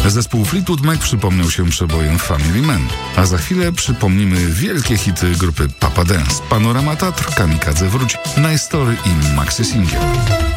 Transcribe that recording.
Zespół Fleetwood Mac przypomniał się przebojem Family Man, a za chwilę przypomnimy wielkie hity grupy Papa Dance, Panorama Tatr, Kamikadze Wróć, Nice Story i Maxi Singiel.